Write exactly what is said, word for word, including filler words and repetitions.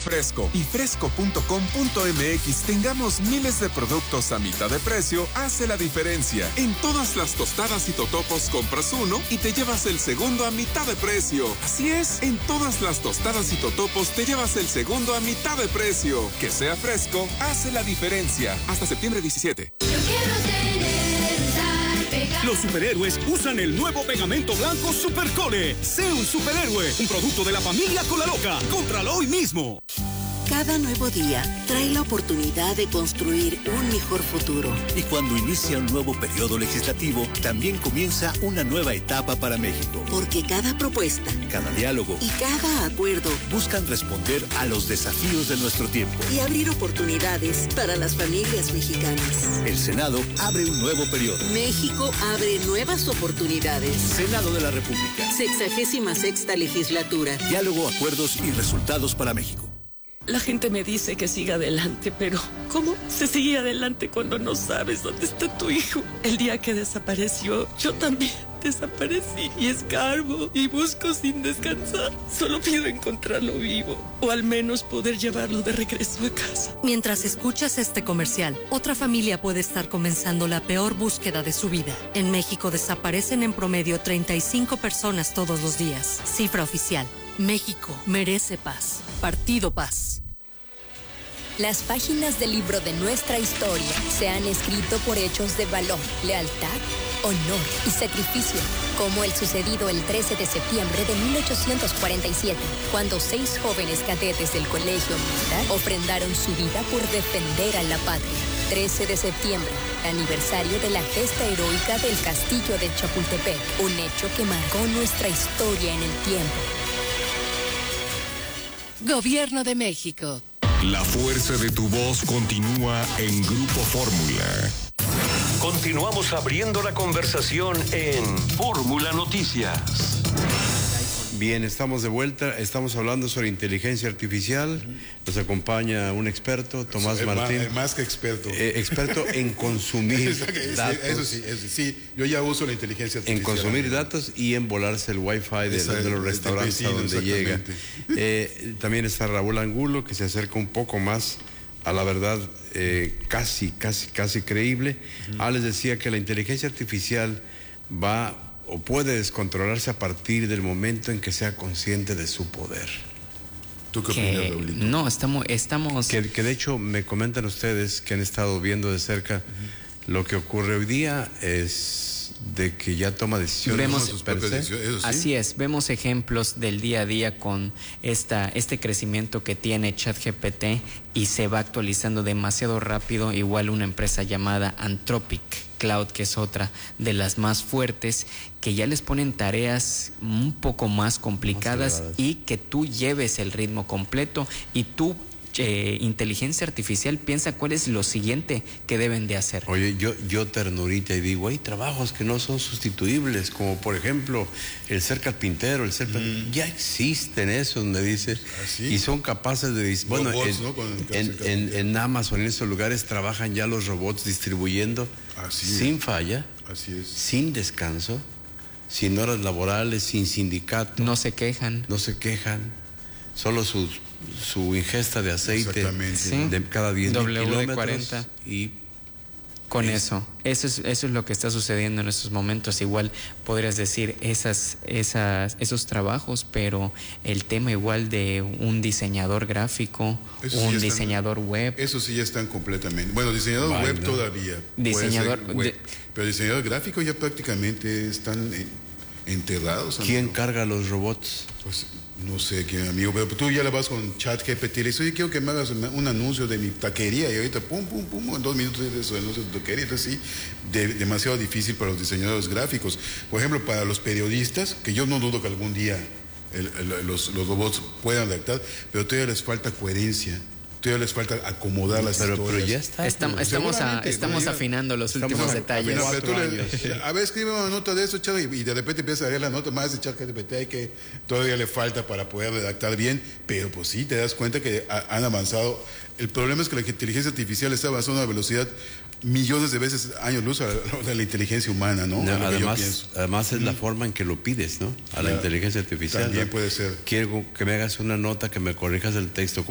Fresco y fresco punto com punto m x tengamos miles de productos a mitad de precio hace la diferencia. En todas las tostadas y totopos compras uno y te llevas el segundo a mitad de precio. Así es, en todas las tostadas y totopos te llevas el segundo a mitad de precio. Que sea Fresco hace la diferencia. Hasta septiembre diecisiete. Yo quiero tener pegado. Los superhéroes usan el nuevo pegamento blanco Supercole. Sé un superhéroe, un producto de la familia Cola Loca. Cómpralo hoy mismo. Cada nuevo día trae la oportunidad de construir un mejor futuro. Y cuando inicia un nuevo periodo legislativo, también comienza una nueva etapa para México. Porque cada propuesta, cada diálogo y cada acuerdo buscan responder a los desafíos de nuestro tiempo y abrir oportunidades para las familias mexicanas. El Senado abre un nuevo periodo. México abre nuevas oportunidades. Senado de la República. Sexagésima sexta legislatura. Diálogo, acuerdos y resultados para México. La gente me dice que siga adelante, pero ¿cómo se sigue adelante cuando no sabes dónde está tu hijo? El día que desapareció, yo también desaparecí y escarbo y busco sin descansar. Solo pido encontrarlo vivo o al menos poder llevarlo de regreso a casa. Mientras escuchas este comercial, otra familia puede estar comenzando la peor búsqueda de su vida. En México desaparecen en promedio treinta y cinco personas todos los días. Cifra oficial. México merece paz. Partido Paz. Las páginas del libro de nuestra historia se han escrito por hechos de valor, lealtad, honor y sacrificio, como el sucedido el trece de septiembre de mil ochocientos cuarenta y siete, cuando seis jóvenes cadetes del Colegio Militar ofrendaron su vida por defender a la patria. trece de septiembre, aniversario de la gesta heroica del Castillo de Chapultepec, un hecho que marcó nuestra historia en el tiempo. Gobierno de México. La fuerza de tu voz continúa en Grupo Fórmula. Continuamos abriendo la conversación en Fórmula Noticias. Bien, estamos de vuelta, estamos hablando sobre inteligencia artificial, nos acompaña un experto, Tomás es Martín. Más, más que experto. Eh, experto en consumir datos. Eso sí, eso sí, yo ya uso la inteligencia artificial. En consumir datos y en volarse el wifi de, de los restaurantes a donde llega. Eh, también está Raúl Angulo, que se acerca un poco más a la verdad eh, casi, casi, casi creíble. Uh-huh. Ah, les decía que la inteligencia artificial va o puede descontrolarse a partir del momento en que sea consciente de su poder. ¿Tú qué que, opinas, Raulito? No, estamos... estamos... Que, que de hecho me comentan ustedes que han estado viendo de cerca uh-huh. lo que ocurre hoy día es de que ya toma decisiones. Vemos, sus propias decisiones, eso sí. Así es, vemos ejemplos del día a día con esta, este crecimiento que tiene ChatGPT y se va actualizando demasiado rápido, igual una empresa llamada Anthropic Cloud, que es otra de las más fuertes, que ya les ponen tareas un poco más complicadas más y que tú lleves el ritmo completo y tú, eh, inteligencia artificial, piensa cuál es lo siguiente que deben de hacer. Oye, yo, yo ternurita y digo, hay trabajos que no son sustituibles, como por ejemplo el ser carpintero, el ser... Mm. Ya existen esos, me dice, ¿ah, sí? Y son capaces de... Bueno, robots, en, ¿no? en, en, en Amazon, en esos lugares, trabajan ya los robots distribuyendo Así sin es. falla, Así es. sin descanso, sin horas laborales, sin sindicato. No se quejan. No se quejan. Solo su, su ingesta de aceite sí. de cada diez mil kilómetros. cuarenta. Y con es. eso, eso es, eso es lo que está sucediendo en estos momentos. Igual podrías decir esas, esas, esos trabajos, pero el tema igual de un diseñador gráfico, eso un sí diseñador están, web. Eso sí ya están completamente. Bueno, diseñador Vaya. web todavía. Diseñador web, de, pero diseñador gráfico ya prácticamente están enterrados. ¿Quién amigo? carga los robots? Pues no sé quién, amigo, pero tú ya le vas con ChatGPT y le dices, oye, quiero que me hagas un anuncio de mi taquería, y ahorita pum, pum, pum, en dos minutos es su anuncio de taquería. Entonces sí, de, demasiado difícil para los diseñadores gráficos. Por ejemplo, para los periodistas, que yo no dudo que algún día el, el, los, los robots puedan redactar, pero todavía les falta coherencia. Todavía les falta acomodar las pero, historias. Pero ya está. Estamos, estamos, a, estamos afinando los estamos últimos a, detalles. A, tú le, a ver, escribe una nota de eso, Chad, y de repente empieza a leer la nota más de ChatGPT, hay que todavía le falta para poder redactar bien, pero pues sí, te das cuenta que ha, han avanzado. El problema es que la inteligencia artificial está avanzando a una velocidad millones de veces años luz a la, a la inteligencia humana, ¿no? no además, además es mm. la forma en que lo pides, ¿no? A la, la inteligencia artificial. También ¿no? puede ser. Quiero que me hagas una nota, que me corrijas el texto